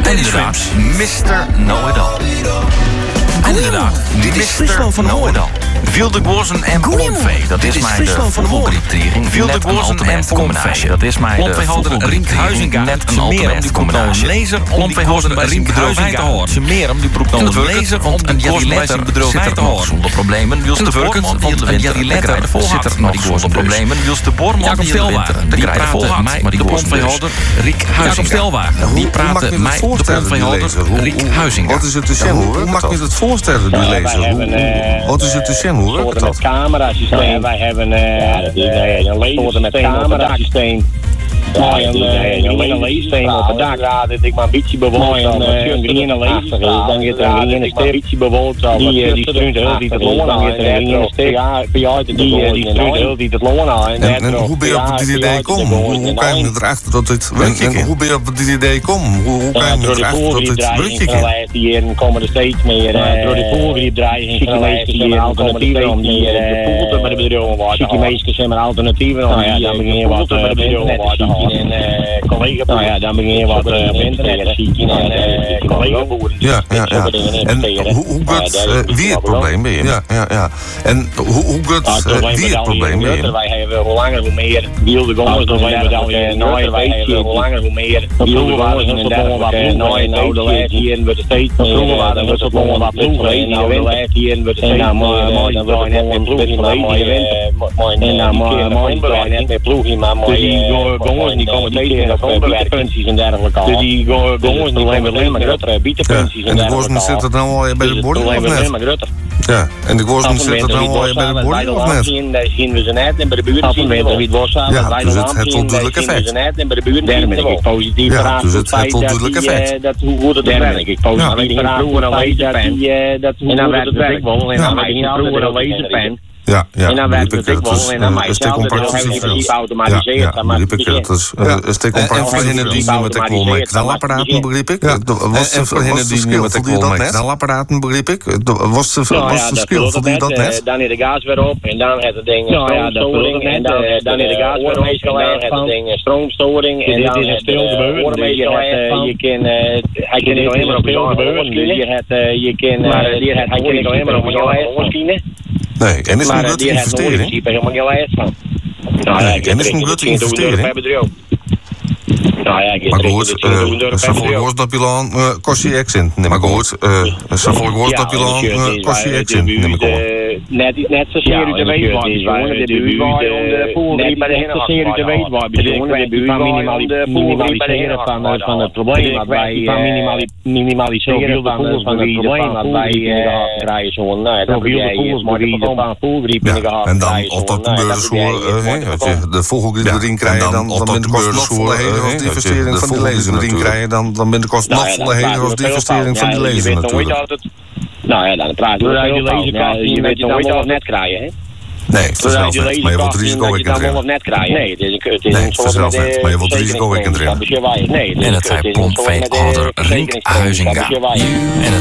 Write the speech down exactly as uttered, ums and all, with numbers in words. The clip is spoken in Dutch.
En inderdaad, mister Know-it-all. En inderdaad, dit is Friesland van Hoorn. Wildegorzen en Pompvee, dat is mij de vogelgrieptering. Wildegorzen en Pompvee, dat is mij de vogelgrieptering. Net een alternatieve combinatie. Pompveehouder Rink Huizinga. Sumerum, die broekt dan de lezer, want een jariletter zit er nog zonder problemen. Wils de Burkert, want een jariletter zit er nog zonder problemen. Wils de Borman, die in de winter de krijgen volhoudt. Maar die pompveehouder Riek Huizinga. Die praten mij de pompveehouder Riek Huizinga. Wat is het te zien? Hoe mag je het voorstellen, die lezer? Wat is het te zien? Hoe werkt dat? Met camerasysteem. Wij hebben een lezer met camerasysteem. Mooi een leessysteem op het dak. Dat ik maar een beetje bewolkt zal. Een groene lezer. Dan gaat er een groene stip. Een beetje bewolkt zal. Die struint heel die het loon aan. Dan gaat er een groene stip. Die struint heel die het loon aan. En hoe ben je op het idee komen? Hoe kan je erachter dat dit werkje kan? Hoe ben je op het idee komen? Hoe kan je erachter dat dit werkje kan? Hier komen er steeds meer. Door de voelgriepdreiging van de lezer zijn er alternatieven om die poelten met de bedrijven waar. Zieke meisjes zijn er alternatieven om die dan begin je wat met de bedrijven waar. En collega nou ja, dan begin je wat op internet zieken en collega-boeren. Ja, ja, ja. En hoe, hoe gaat uh, wie het probleem ben je? Ja, ja, ja. En hoe, hoe gaat uh, wie het probleem ben je? Wij hebben hoe langer hoe meer wilde gongers dan wij hebben dan nooit. Wij hebben hoe langer hoe meer wilde gongers en dergelijke nooit. Nou, de lijst hierin wordt steeds meer. Dan wordt het nog wat ploegen. Nou, de lijst hierin wordt steeds meer. Mooi, dan wordt het net meer ploegen. Mooi, en dan mooi, mooi, net meer ploegen. Maar mooi, gongers die komen steeds meer op bietenpuntjes en dergelijke al. Dus die gongers die komen alleen maar groter, bietenpuntjes en dergelijke al. En de gongers zitten dan al bij de borden of net? Ja, en de gongers zitten dan al bij de borden of net? Daar zien we ze net en bij de buurt zien we het wel. Ja, dus het heeft onduidelijk effect. En bij de buurt ben ik positief ja, dus het heeft onduidelijk effect. Dat hoe het werkt. Ik positief vroeger een laserpen. En dan werkt het werk wel. En dan begin je vroeger een laserpen. Ja, ja, en dan werkt het ook wel. En dan maak je zelf geautomatiseerd. Ja, ja, begreep ik. Dat is een stuk en voor hen die nu met de kwol met knalapparaten, begreep ik. Was de voor hen die nu met de kwol met knalapparaten, begreep ik. Was de verschil, vond je dat net? Dan is de gas weer op en dan het ding stroomstoring. En dan is de gas weer op en dan het ding stroomstoring. En dan is het stil gebeuren. Je kan, hij kan niet alleen maar op je gebeuren. Je kan, hij kan niet alleen maar op je machine. Nee, en is het een grote investering? Ik heb helemaal geen lijst van. Nou, nee, en is het een grote investering? Nou ja, ik maar goed, Savoy dat bilan kost je accent. Nee, maar goed, Savoy dat bilan kost je accent. Neem ik aan. Net net zozeer u te weten waar we zijn. De buurt waar om de voelgriep bij de net zozeer u te weten waar we zijn. De buurt waar minimaliseren van van het probleem dat wij minimaliseren van van het probleem dat wij krijgen zo'n nou dat wij maar die van voelgriep in de gehad. En dan als dat gebeurt zo de vogelgriep erin krijgen dan dan ben de kosten nog volle heen. Investering van die lezer erin krijgen, dan, dan ben de kosten nog volle heen als de investering van die lezer natuurlijk. Nou ja, dan praat je over die laserkast. Je weet nooit of net krijgen, hè? Nee, vanzelf niet, maar je wilt risico ik erin. Nee, het is een nee, vanzelf niet, maar je wilt risico ik erin. En het zei Pompvee-houder Rink Huizinga.